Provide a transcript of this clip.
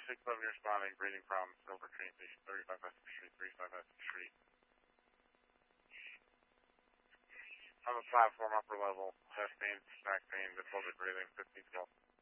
611 responding, breathing problems, over train station, 35 Essex Street, 35 Essex Street. On the platform, upper level, chest pain, back pain, difficulty breathing, 15 12.